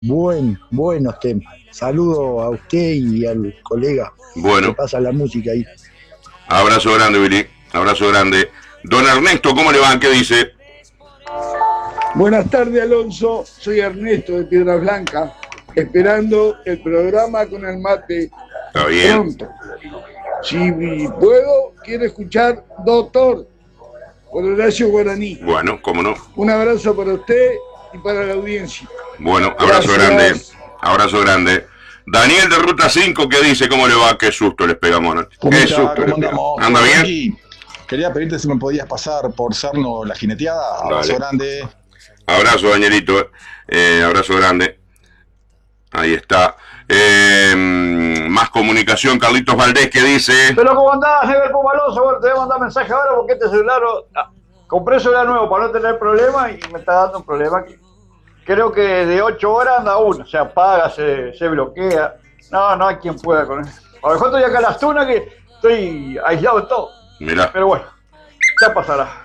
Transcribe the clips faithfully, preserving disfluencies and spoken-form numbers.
Buen, buenos temas. Saludo a usted y al colega que Bueno, pasa la música ahí. abrazo grande, Billy. Abrazo grande. Don Ernesto, ¿cómo le va? ¿Qué dice? Buenas tardes, Alonso. Soy Ernesto de Piedra Blanca, esperando el programa con el mate Está bien. pronto. Si puedo, quiero escuchar Doctor por Horacio Guaraní. Bueno, cómo no. Un abrazo para usted y para la audiencia. Bueno, abrazo Gracias. grande. Abrazo grande. Daniel de Ruta cinco, ¿qué dice? ¿Cómo le va? Qué susto les pegamos, ¿no? ¿Cómo Qué está? susto ¿Cómo les pegamos. andamos? ¿Anda bien? Aquí, quería pedirte si me podías pasar por Cerno la jineteada. Abrazo Dale. grande. Abrazo, Danielito. Eh, abrazo grande. Ahí está. Eh, más comunicación, Carlitos Valdés, ¿qué dice? Pero ¿cómo andás, Ever Pumaloso? Bueno, te voy a mandar mensaje ahora porque este celular... ah, compré celular nuevo para no tener problemas y me está dando un problema que creo que de ocho horas anda uno, se apaga, se, se bloquea. No, no hay quien pueda con eso. A lo mejor estoy acá en las tunas que estoy aislado de todo. Mirá. Pero bueno, ya pasará.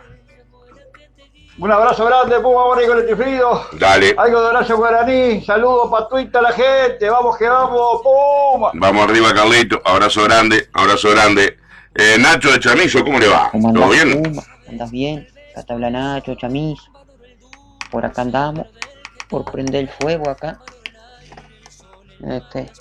Un abrazo grande, Puma Borrico Letifrido. Dale. Algo de Horacio Guaraní. Saludos para Twitter a la gente. Vamos que vamos, Puma. Vamos arriba, Carlito. Abrazo grande, abrazo grande. Eh, Nacho de Chamillo, ¿cómo le va? ¿Cómo ¿Todo andás, bien? Puma? ¿Andás bien? Acá te habla Nacho, Chamizo. Por acá andamos. Por prender el fuego acá. Este.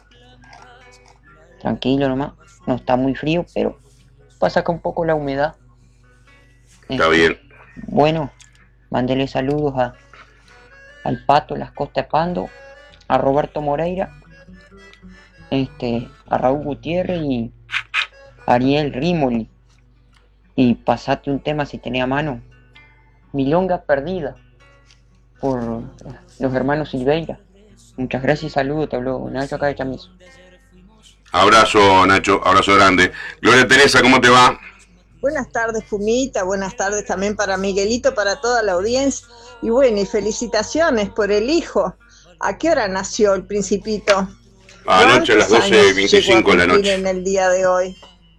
Tranquilo nomás. No está muy frío, pero pasa acá un poco la humedad. Está Este, bien. Bueno, mándele saludos a al Pato Las Costas de Pando, a Roberto Moreira, este, a Raúl Gutiérrez y a Ariel Rimoli. Y pasate un tema si tenés a mano. Milonga Perdida, por los hermanos Silveira. Muchas gracias y saludos, te habló Nacho acá de Chamizo. Abrazo, Nacho, abrazo grande. Gloria Teresa, ¿cómo te va? Buenas tardes, Pumita, buenas tardes también para Miguelito, para toda la audiencia. Y bueno, y felicitaciones por el hijo. ¿A qué hora nació el Principito? Anoche a las ¿Cuántos doce y años veinticinco de la llegó a cumplir noche. en el día de hoy?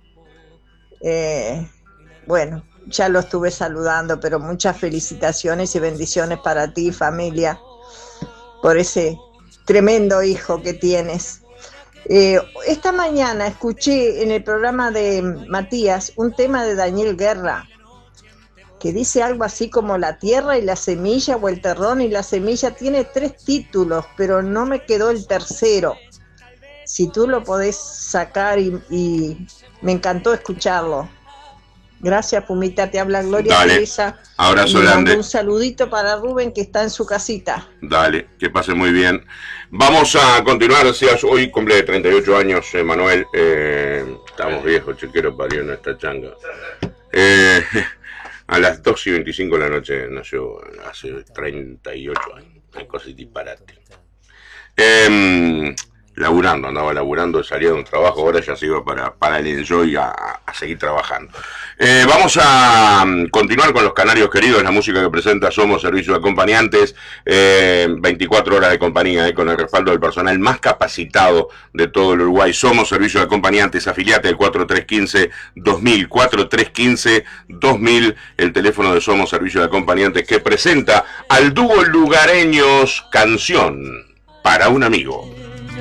Eh, bueno, ya lo estuve saludando, pero muchas felicitaciones y bendiciones para ti, familia, por ese tremendo hijo que tienes. Eh, esta mañana escuché en el programa de Matías un tema de Daniel Guerra que dice algo así como La tierra y la semilla o El terrón y la semilla. Tiene tres títulos, pero no me quedó el tercero. Si tú lo podés sacar y, y me encantó escucharlo. Gracias, Pumita, te habla Gloria Dale. Teresa. Abrazo Y mando grande. un saludito para Rubén que está en su casita. Dale, que pase muy bien. Vamos a continuar, decías, hoy cumple treinta y ocho años, eh, Manuel. Eh, estamos viejos, chiquero parió en esta changa. Eh, a las dos y veinticinco de la noche nació, hace treinta y ocho años. Una cosa disparate. Eh, laburando, andaba laburando, salía de un trabajo, ahora ya se iba para, para el Enjoy a, a seguir trabajando. Eh, vamos a um, continuar con los canarios queridos, la música que presenta Somos Servicio de Acompañantes, eh, veinticuatro horas de compañía, eh, con el respaldo del personal más capacitado de todo el Uruguay. Somos Servicio de Acompañantes, afiliate del cuatro tres uno cinco dos mil, cuatro tres uno cinco dos mil, el teléfono de Somos Servicio de Acompañantes que presenta al dúo Lugareños, Canción para un amigo.